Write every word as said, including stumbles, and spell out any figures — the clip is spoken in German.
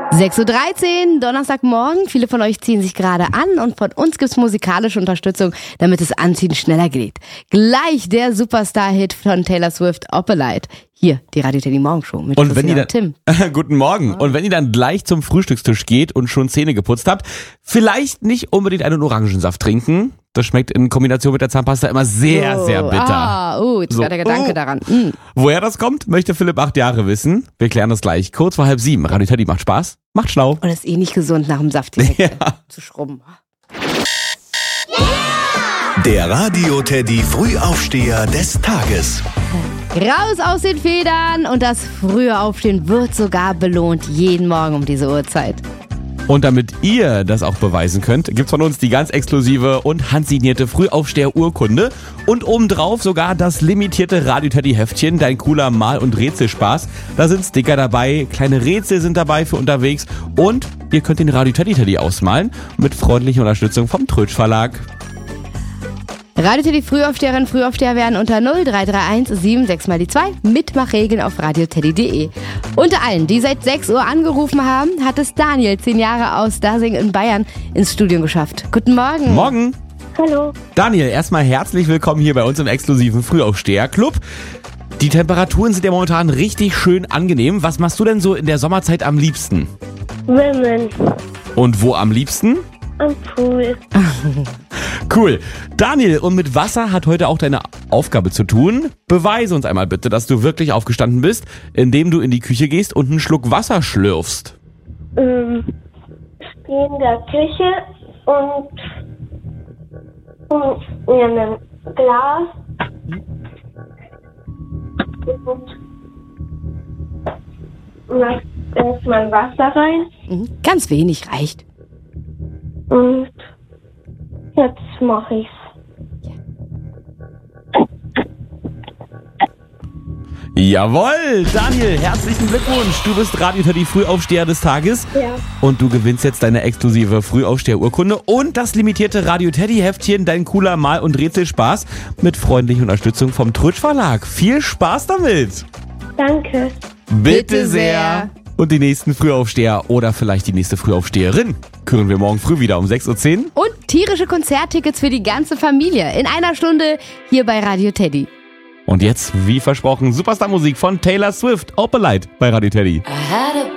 sechs Uhr dreizehn, Donnerstagmorgen. Viele von euch ziehen sich gerade an und von uns gibt's musikalische Unterstützung, damit das Anziehen schneller geht. Gleich der Superstar-Hit von Taylor Swift, Opalite. Hier, die Radio Teddy Morgenshow mit und wenn ihr dann, Tim. Guten Morgen. Und wenn ihr dann gleich zum Frühstückstisch geht und schon Zähne geputzt habt, vielleicht nicht unbedingt einen Orangensaft trinken. Das schmeckt in Kombination mit der Zahnpasta immer sehr, oh, sehr bitter. Ah, uh, jetzt so. war der Gedanke oh. daran. Mm. Woher das kommt, möchte Philipp acht Jahre wissen. Wir klären das gleich. Kurz vor halb sieben. Radio Teddy macht Spaß, macht schlau. Und ist eh nicht gesund, nach dem Saft direkt ja. zu schrubben. Der Radio Teddy Frühaufsteher des Tages. Raus aus den Federn und das frühe Aufstehen wird sogar belohnt, jeden Morgen um diese Uhrzeit. Und damit ihr das auch beweisen könnt, gibt's von uns die ganz exklusive und handsignierte Frühaufsteher-Urkunde und obendrauf sogar das limitierte Radio Teddy Heftchen, dein cooler Mal- und Rätselspaß. Da sind Sticker dabei, kleine Rätsel sind dabei für unterwegs und ihr könnt den Radio Teddy Teddy ausmalen mit freundlicher Unterstützung vom Trötsch Verlag. Radio Teddy Frühaufsteherinnen und Frühaufsteher werden unter null drei drei eins sieben sechs mal die zwei Mitmachregeln auf radioteddy punkt de. Unter allen, die seit sechs Uhr angerufen haben, hat es Daniel, zehn Jahre aus Dasing in Bayern, ins Studio geschafft. Guten Morgen. Morgen. Hallo. Daniel, erstmal herzlich willkommen hier bei uns im exklusiven Frühaufsteher-Club. Die Temperaturen sind ja momentan richtig schön angenehm. Was machst du denn so in der Sommerzeit am liebsten? Schwimmen. Und wo am liebsten? Am Pool. Cool. Daniel, und mit Wasser hat heute auch deine Aufgabe zu tun. Beweise uns einmal bitte, dass du wirklich aufgestanden bist, indem du in die Küche gehst und einen Schluck Wasser schlürfst. Ähm, stehe in der Küche und, und in einem Glas und mach erstmal Wasser rein Mhm. Ganz wenig reicht. und jetzt mache ich's. Jawohl, Daniel, herzlichen Glückwunsch. Du bist Radio Teddy Frühaufsteher des Tages. Ja. Und du gewinnst jetzt deine exklusive Frühaufsteher-Urkunde und das limitierte Radio Teddy-Heftchen, dein cooler Mal- und Rätselspaß mit freundlicher Unterstützung vom Trötsch Verlag. Viel Spaß damit. Danke. Bitte sehr. Und die nächsten Frühaufsteher oder vielleicht die nächste Frühaufsteherin küren wir morgen früh wieder um sechs Uhr zehn. Und tierische Konzerttickets für die ganze Familie in einer Stunde hier bei Radio Teddy. Und jetzt, wie versprochen, Superstar-Musik von Taylor Swift, Opalite bei Radio Teddy. I had a